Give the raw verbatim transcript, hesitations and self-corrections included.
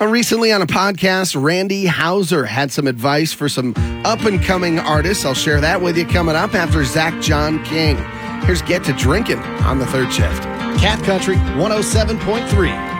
Uh, Recently on a podcast, Randy Hauser had some advice for some up-and-coming artists. I'll share that with you coming up after Zach John King. Here's Get to Drinking on the third shift. Cat Country one oh seven point three.